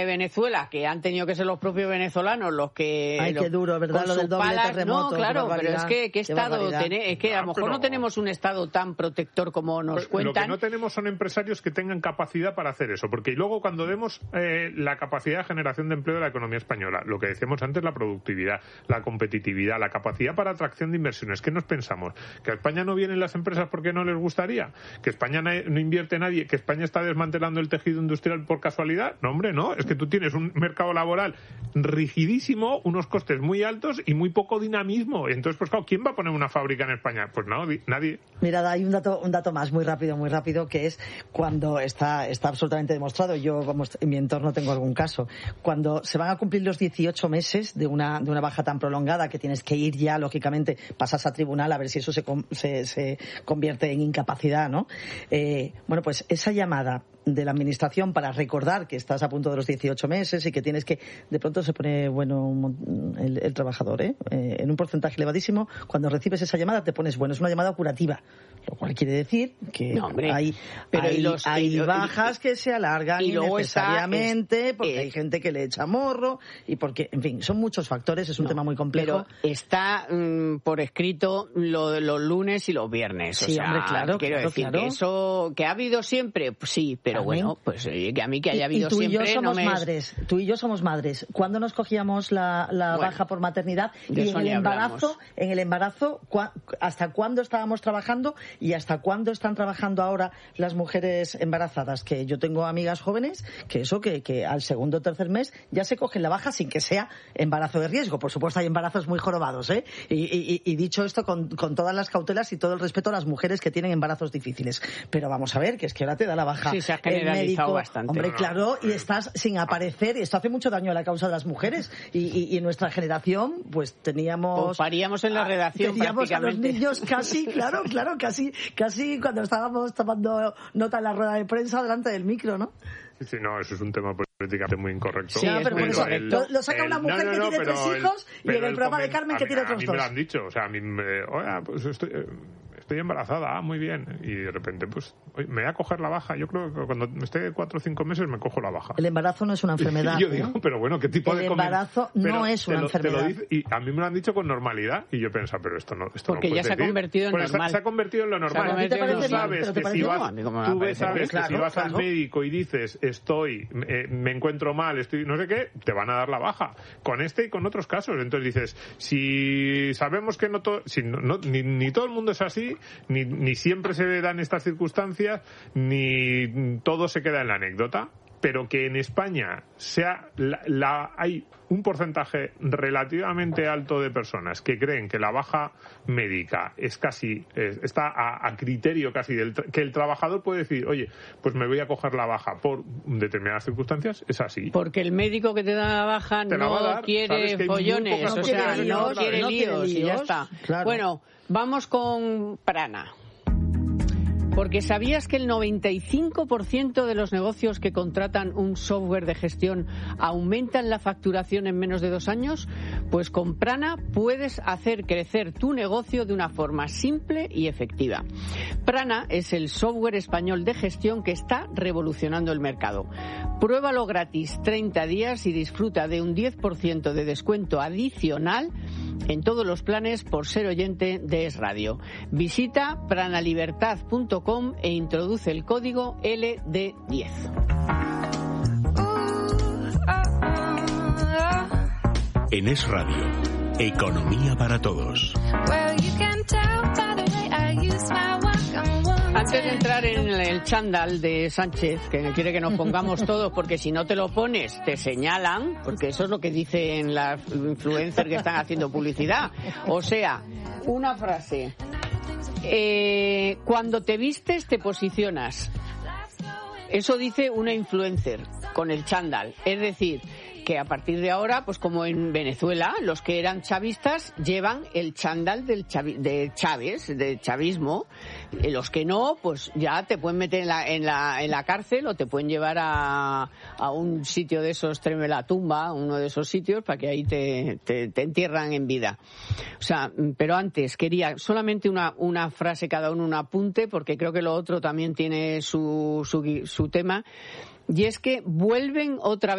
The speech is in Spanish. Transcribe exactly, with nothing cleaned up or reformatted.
Venezuela, que han tenido que ser los propios venezolanos los que... Ay, los, qué duro, ¿verdad? Lo del doble palas, terremoto. No, claro, pero es que ¿qué Estado tiene? Es que a lo mejor pero... no tenemos un Estado tan protector como nos Pero cuentan. Lo que no tenemos son empresarios que tengan capacidad para hacer eso, porque luego cuando vemos eh, la capacidad de generación de empleo de la economía española, lo que decíamos antes, la productividad, la competitividad, la capacidad para atracción de inversiones, ¿qué nos pensamos? ¿Que a España no vienen las empresas porque no les gustaría? ¿Que España no invierte nadie? ¿Que España está desmantelando el tejido industrial por casualidad? No, hombre, no. Es que tú tienes un mercado laboral rigidísimo, unos costes muy altos y muy poco dinamismo. Entonces, pues claro, ¿quién va a poner una fábrica en España? Pues no, nadie. Mira, hay un dato, un dato más muy rápido, muy rápido, que es cuando está, está absolutamente demostrado, yo como en mi entorno tengo algún caso, cuando se van a cumplir los dieciocho meses de una, de una baja tan prolongada que tienes que ir ya, lógicamente, pasas a tribunal a ver si eso se, se, se convierte en incapacidad, ¿no? Eh, bueno, pues esa llamada de la administración para recordar que estás a punto de los dieciocho meses y que tienes que... De pronto se pone bueno el, el trabajador, ¿eh? Eh, en un porcentaje elevadísimo. Cuando recibes esa llamada te pones bueno. Es una llamada curativa, lo cual quiere decir que no, hombre, hay, pero hay, los, hay y, bajas y, que se alargan y innecesariamente está, es, porque eh, hay gente que le echa morro y porque, en fin, son muchos factores. Es un no, tema muy complejo. Pero está mmm, por escrito lo de los lunes y los viernes. Sí, o sea, hombre, claro, quiero claro, decir claro. que eso que ha habido siempre, pues sí, pero Amén. Bueno, pues que a mí que haya habido y tú siempre y yo somos no me madres, tú y yo somos madres. ¿Cuándo nos cogíamos la, la bueno, baja por maternidad? Y en el embarazo, hablamos. en el embarazo, ¿hasta cuándo estábamos trabajando y hasta cuándo están trabajando ahora las mujeres embarazadas? Que yo tengo amigas jóvenes que eso, que, que al segundo o tercer mes ya se cogen la baja sin que sea embarazo de riesgo. Por supuesto hay embarazos muy jorobados, ¿eh? Y, y, y dicho esto con, con todas las cautelas y todo el respeto a las mujeres que tienen embarazos difíciles. Pero vamos a ver, que es que ahora te da la baja. Sí, se ha generalizado el médico, bastante. Hombre, claro, y estás sin aparecer, y esto hace mucho daño a la causa de las mujeres. Y, y, y en nuestra generación, pues teníamos... O paríamos en la redacción teníamos a los prácticamente. niños casi, claro, claro, casi, casi cuando estábamos tomando nota en la rueda de prensa delante del micro, ¿no? Sí, sí, no, eso es un tema políticamente muy incorrecto. Sí, no, pero, pero eso, el, lo, lo saca una mujer el, no, no, que no, tiene tres hijos el, y en el, el programa comen, de Carmen que mí, tiene otros dos. A mí dos. me lo han dicho, o sea, a mí me... Oye, pues estoy... Estoy embarazada, ah, muy bien. Y de repente, pues, oye, me voy a coger la baja. Yo creo que cuando esté cuatro o cinco meses me cojo la baja. El embarazo no es una enfermedad. Y yo digo, ¿eh? pero bueno, ¿qué tipo el de El embarazo comen? no pero es una te lo, enfermedad. Te lo dice, y a mí me lo han dicho con normalidad. Y yo pensaba, pero esto no esto Porque no ya se ha decir. convertido en pues normal. Se ha convertido en lo normal. ¿A ti te parece tú sabes bien? que si vas, no, tú ves, sabes que claro, si vas claro. al médico y dices, estoy, eh, me encuentro mal, estoy no sé qué, te van a dar la baja. Con este y con otros casos. Entonces dices, si sabemos que no, to, si no, no ni, ni todo el mundo es así, ni, ni siempre se dan estas circunstancias, ni todo se queda en la anécdota, pero que en España sea la, la, hay un porcentaje relativamente alto de personas que creen que la baja médica es casi es, está a, a criterio casi del que el trabajador puede decir, oye, pues me voy a coger la baja por determinadas circunstancias, es así. Porque el médico que te da la baja te no la dar, quiere follones, o sea, líos, no quiere no líos, líos y ya está. Claro. Bueno, vamos con Prana. Porque ¿sabías que el noventa y cinco por ciento de los negocios que contratan un software de gestión aumentan la facturación en menos de dos años? Pues con Prana puedes hacer crecer tu negocio de una forma simple y efectiva. Prana es el software español de gestión que está revolucionando el mercado. Pruébalo gratis treinta días y disfruta de un diez por ciento de descuento adicional en todos los planes por ser oyente de Es Radio. Visita pranalibertad punto com e introduce el código L D diez. En Es Radio, Economía para Todos. Antes de entrar en el chándal de Sánchez, que quiere que nos pongamos todos, porque si no te lo pones te señalan, porque eso es lo que dicen las influencers que están haciendo publicidad. O sea, una frase. Eh, cuando te vistes te posicionas. Eso dice una influencer con el chándal. Es decir, que a partir de ahora, pues como en Venezuela, los que eran chavistas llevan el chándal del chavi, de Chávez, del chavismo. Los que no, pues ya te pueden meter en la, en la, en la cárcel o te pueden llevar a, a un sitio de esos, Treme la Tumba, uno de esos sitios, para que ahí te, te, te entierran en vida. O sea, pero antes quería solamente una, una frase cada uno, un apunte, porque creo que lo otro también tiene su, su, su tema, y es que vuelven otra vez